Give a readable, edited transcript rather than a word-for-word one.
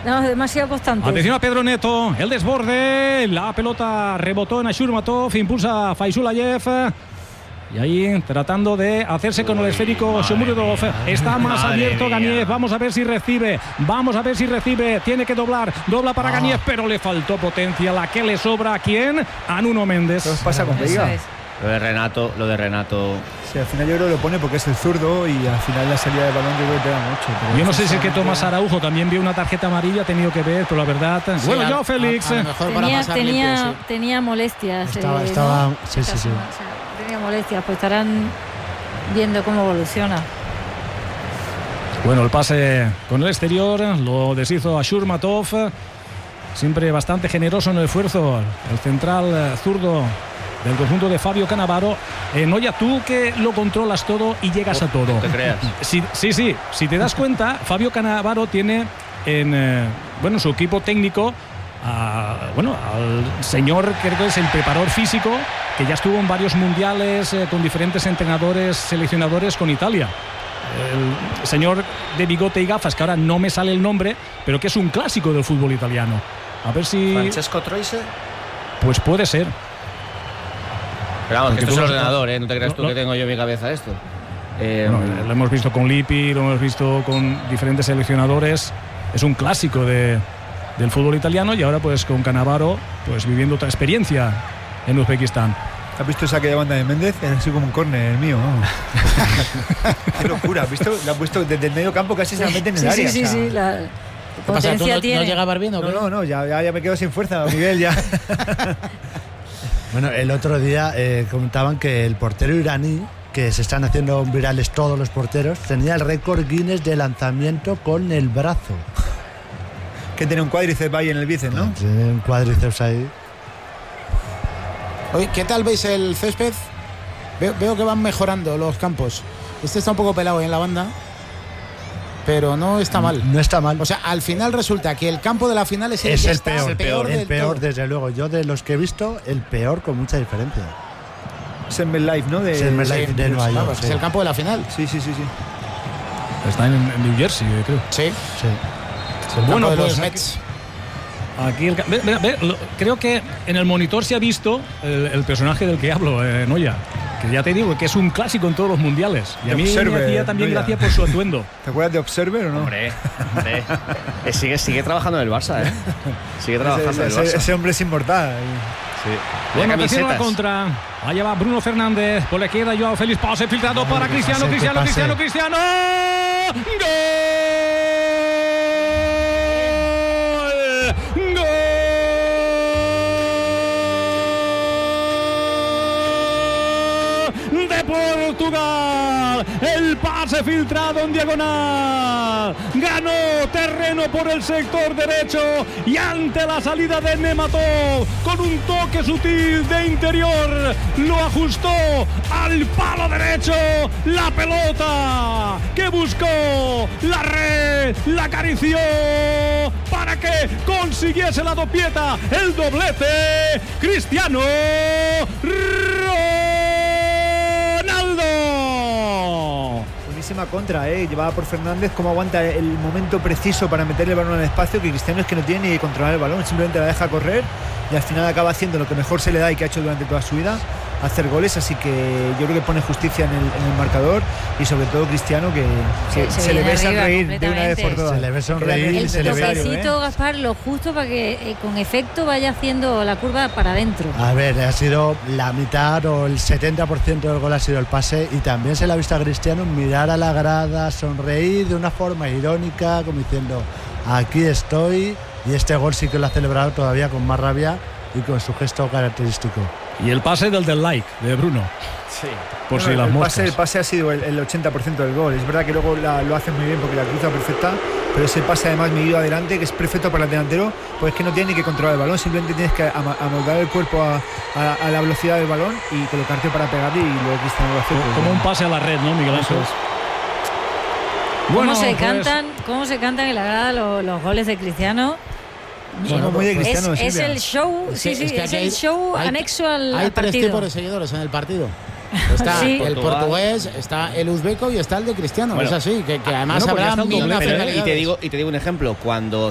No, demasiado constante. Atención a Pedro Neto, el desborde, la pelota rebotó en Ashurmatov, impulsa a Faisulayev. Y ahí tratando de hacerse con el esférico Shomurodov. Está más abierto Ganiev. Vamos a ver si recibe. Tiene que dobla para Ganiev, pero le faltó potencia. La que le sobra a quién, a Nuno Méndez. ¿Qué os pasa con Veiga? Lo de Renato. Sí, al final yo creo que lo pone porque es el zurdo y al final la salida de balón yo creo que te da mucho. Yo no sé si es que Tomás Araujo también vio una tarjeta amarilla, ha tenido que ver, pero la verdad. Sí, bueno, Joao Félix. Tenía molestias. Estaba. Sí. Tenía molestias, pues estarán viendo cómo evoluciona. Bueno, el pase con el exterior lo deshizo Ashurmatov. Siempre bastante generoso en el esfuerzo. El central zurdo del conjunto de Fabio Cannavaro. Noya, tú que lo controlas todo y llegas a todo. No te creas. Sí. Si te das cuenta, Fabio Cannavaro tiene en su equipo técnico al señor, creo que es el preparador físico, que ya estuvo en varios mundiales con diferentes entrenadores, seleccionadores con Italia. El señor de bigote y gafas, que ahora no me sale el nombre, pero que es un clásico del fútbol italiano. A ver si... ¿Francesco Troise? Pues puede ser. Pero vamos, que esto es el ordenador, no te creas tú que tengo yo en mi cabeza esto. Lo hemos visto con Lippi, lo hemos visto con diferentes seleccionadores. Es un clásico del fútbol italiano y ahora pues con Cannavaro pues viviendo otra experiencia en Uzbekistán. ¿Has visto esa que de banda de Méndez? Es así como un córner el mío, ¿no? Qué locura, ¿has visto? La ha puesto desde el medio campo, casi se la mete en el área. Sí, la potencia tiene. ¿No llegabas bien o qué? No, ya me quedo sin fuerza, Miguel, ya. Bueno, el otro día comentaban que el portero iraní, que se están haciendo virales todos los porteros, tenía el récord Guinness de lanzamiento con el brazo. Que tiene un cuádriceps ahí en el bíceps, ¿no? Tiene un cuádriceps ahí. Oye, ¿qué tal veis el césped? Veo que van mejorando los campos. Este está un poco pelado en la banda, pero no está mal. No está mal. O sea, al final resulta que el campo de la final es el peor, desde luego. Yo de los que he visto, el peor con mucha diferencia. Es el MetLife, ¿no? De Nueva York. Es el campo de la final. Sí. Está en New Jersey, creo. Sí. Bueno, de pues los Mets. Aquí creo que en el monitor se ha visto el personaje del que hablo, Noya, que ya te digo que es un clásico en todos los mundiales. Y a mí me hacía también gracia por su atuendo. ¿Te acuerdas de Observer o no? Hombre. Sigue trabajando en el Barça, ¿eh? Sigue trabajando en el Barça. Ese hombre es inmortal. Sí. Bueno, atención a la contra. Allá va Bruno Fernández. Por la izquierda Joao Félix. Pase filtrado para Cristiano. ¡Gol! De Portugal, el pase filtrado en diagonal, ganó terreno por el sector derecho y ante la salida de Nematov con un toque sutil de interior lo ajustó al palo derecho, la pelota que buscó la red, la acarició para que consiguiese la dopieta, el doblete Cristiano Ronaldo. Buenísima contra, llevada por Fernández, cómo aguanta el momento preciso para meter el balón al espacio, que Cristiano es que no tiene ni que controlar el balón, simplemente la deja correr y al final acaba haciendo lo que mejor se le da y que ha hecho durante toda su vida, hacer goles, así que yo creo que pone justicia en el marcador y sobre todo Cristiano, que se le ve sonreír de una vez por todas. Se le ve sonreír y se le ve. Necesito, Gaspar, lo justo para que con efecto vaya haciendo la curva para adentro. A ver, ha sido la mitad o el 70% del gol ha sido el pase y también se le ha visto a Cristiano mirar a la grada, sonreír de una forma irónica, como diciendo, aquí estoy, y este gol sí que lo ha celebrado todavía con más rabia y con su gesto característico. Y el pase del like de Bruno. Sí. Por si las moscas. El pase ha sido el 80% del gol. Es verdad que luego lo hace muy bien porque la cruza perfecta, pero ese pase además medido adelante, que es perfecto para el delantero, pues es que no tiene ni que controlar el balón, simplemente tienes que amoldar el cuerpo a la velocidad del balón y colocarte para pegarle, y luego Cristiano lo hace. Como un pase a la red, ¿no, Miguel Ángel? Bueno, ¿Cómo se cantan en la grada los goles de Cristiano? Bueno, muy de Cristiano, es el show, es el show anexo al partido. Hay tres tipos de seguidores en el partido. Está el portugués, está el uzbeco y está el de Cristiano. Bueno, es así, que además habrá mil nacionalidades. Y te digo un ejemplo, cuando